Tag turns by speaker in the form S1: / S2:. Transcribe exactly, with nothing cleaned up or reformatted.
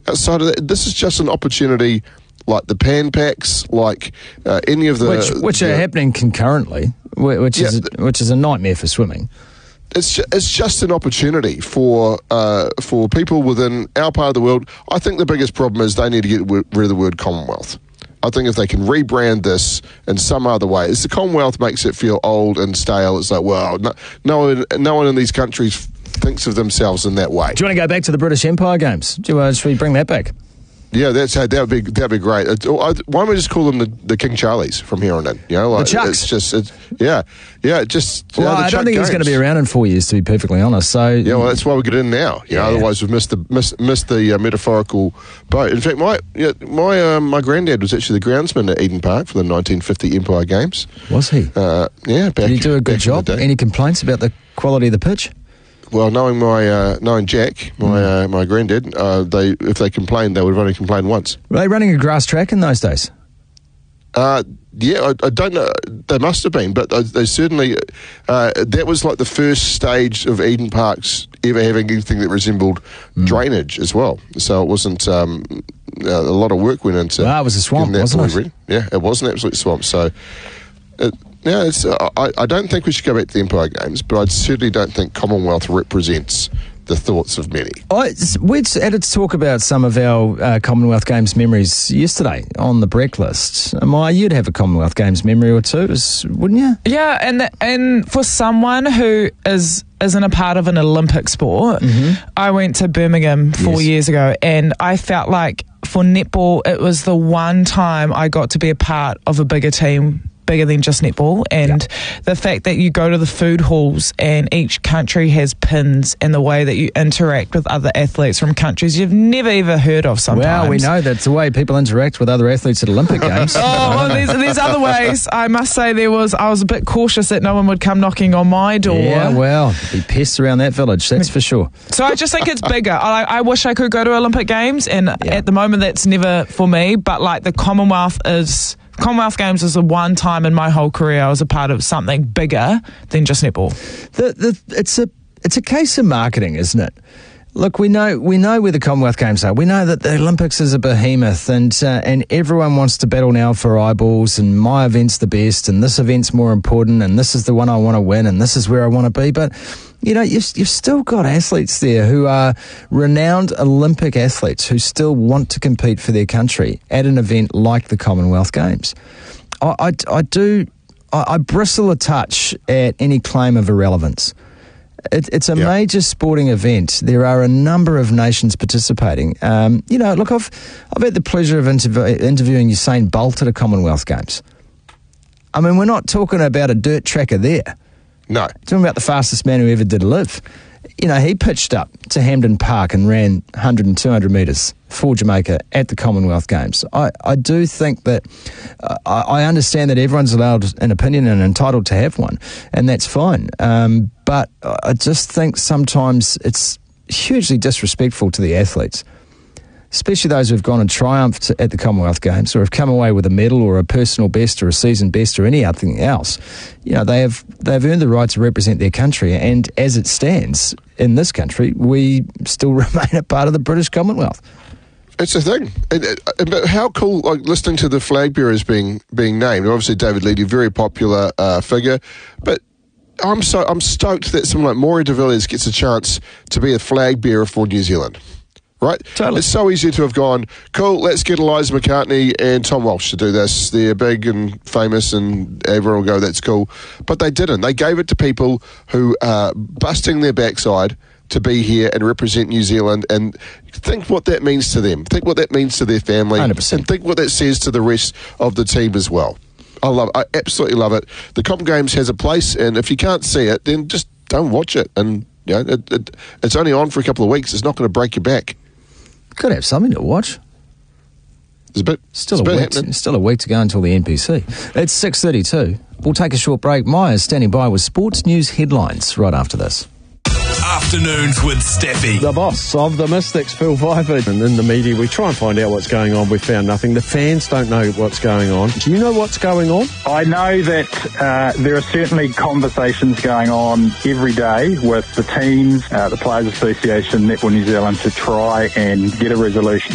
S1: outside of that, this is just an opportunity like the Pan Packs, like uh, any of the...
S2: Which, which
S1: the,
S2: are happening concurrently, which,
S1: yeah,
S2: is a, which is a nightmare for swimming.
S1: It's ju- it's just an opportunity for uh, for people within our part of the world. I think the biggest problem is they need to get w- rid of the word Commonwealth. I think if they can rebrand this in some other way, it's the Commonwealth makes it feel old and stale. It's like, well, no, no one, no one in these countries thinks of themselves in that way.
S2: Do you want to go back to the British Empire Games? Do you want to bring that back?
S1: Yeah, that's how that would be. That'd be great. It, why don't we just call them the, the King Charlies from here on in? You know, like
S2: the Chucks.
S1: It's just, it's, yeah, yeah. Just
S2: well,
S1: you know, the
S2: I
S1: Chuck
S2: don't think
S1: games.
S2: he's going to be around in four years, to be perfectly honest. So
S1: yeah, well, that's why we get in now. You
S2: yeah.
S1: know, otherwise we've missed the miss, missed the uh, metaphorical boat. In fact, my yeah, my um, my granddad was actually the groundsman at Eden Park for the nineteen fifty Empire Games.
S2: Was he?
S1: Uh, yeah. Back,
S2: Did he do a good job? Any complaints about the quality of the pitch?
S1: Well, knowing my uh, knowing Jack, my
S2: mm.
S1: uh, my granddad, uh, they if they complained, they would have only complained once.
S2: Were they running a grass track in those days?
S1: Uh, yeah, I, I don't know. They must have been, but they, they certainly. Uh, that was like the first stage of Eden Parks ever having anything that resembled mm. drainage as well. So it wasn't. Um, uh, a lot of work went into.
S2: Well, it was a swamp, wasn't it?
S1: Ready. Yeah, it was an absolute swamp. So. It, Yeah, it's, uh, I, I don't think we should go back to the Empire Games, but I certainly don't think Commonwealth represents the thoughts of many.
S2: I, we had to talk about some of our uh, Commonwealth Games memories yesterday on the breakfast. Maya, you'd have a Commonwealth Games memory or two, wouldn't you?
S3: Yeah, and and for someone who is isn't a part of an Olympic sport, mm-hmm. I went to Birmingham four
S2: yes.
S3: years ago, and I felt like for netball, it was the one time I got to be a part of a bigger team, bigger than just netball, and yep. the fact that you go to the food halls and each country has pins, and the way that you interact with other athletes from countries you've never ever heard of sometimes.
S2: Well, we know that's the way people interact with other athletes at Olympic Games.
S3: oh, well, there's, there's other ways. I must say there was, I was a bit cautious that no one would come knocking on my door.
S2: Yeah, well, be pests around that village, that's for sure.
S3: So I just think it's bigger. I, I wish I could go to Olympic Games, and
S2: yeah.
S3: at the moment that's never for me, but like the Commonwealth is... Commonwealth Games was the one time in my whole career I was a part of something bigger than just netball.
S2: The, the, it's a it's a case of marketing, isn't it? Look, we know we know where the Commonwealth Games are. We know that the Olympics is a behemoth, and uh, and everyone wants to battle now for eyeballs, and my event's the best, and this event's more important, and this is the one I want to win, and this is where I want to be. But, you know, you've, you've still got athletes there who are renowned Olympic athletes who still want to compete for their country at an event like the Commonwealth Games. I, I, I do, I, I bristle a touch at any claim of irrelevance. It, it's a yeah. major sporting event. There are a number of nations participating. Um, you know, look, I've I've had the pleasure of interv- interviewing Usain Bolt at a Commonwealth Games. I mean, we're not talking about a dirt tracker there.
S1: No.
S2: We're talking about the fastest man who ever did live. You know, he pitched up to Hampden Park and ran one hundred and two hundred metres for Jamaica at the Commonwealth Games. I, I do think that, uh, I, I understand that everyone's allowed an opinion and entitled to have one, and that's fine. Um, but I just think sometimes it's hugely disrespectful to the athletes, especially those who've gone and triumphed at the Commonwealth Games or have come away with a medal or a personal best or a season best or anything else. You know, they have they've earned the right to represent their country, and as it stands in this country, we still remain a part of the British Commonwealth.
S1: It's a thing. It, it, but how cool, like listening to the flag bearers being being named. Obviously, David Leedy, very popular uh, figure, but I'm so I'm stoked that someone like Maury de Villiers gets a chance to be a flag bearer for New Zealand. Right?
S2: Totally.
S1: It's so easy to have gone, cool, let's get Eliza McCartney and Tom Walsh to do this. They're big and famous and everyone will go, that's cool. But they didn't. They gave it to people who are busting their backside to be here and represent New Zealand, and think what that means to them. Think what that means to their family.
S2: one hundred percent.
S1: And think what that says to the rest of the team as well. I love it. I absolutely love it. The Com Games has a place, and if you can't see it, then just don't watch it. And you know, it, it, it's only on for a couple of weeks. It's not going to break your back.
S2: Could have something to watch.
S1: There's a bit,
S2: still,
S1: a,
S2: a
S1: bit
S2: week to, still a week to go until the N P C. It's six thirty-two. We'll take a short break. Maya's standing by with sports news headlines right after this.
S4: Afternoons with Steffi.
S5: The boss of the Mystics, Phil Pfeiffer. And in the media, we try and find out what's going on. We found nothing. The fans don't know what's going on. Do you know what's going on?
S6: I know that uh, there are certainly conversations going on every day with the teams, uh, the Players Association, Netball New Zealand, to try and get a resolution.